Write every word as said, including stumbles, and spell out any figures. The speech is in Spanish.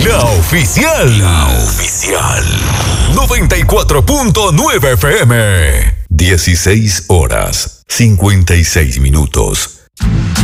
La oficial. La oficial. noventa y cuatro punto nueve F M. dieciséis horas, cincuenta y seis minutos.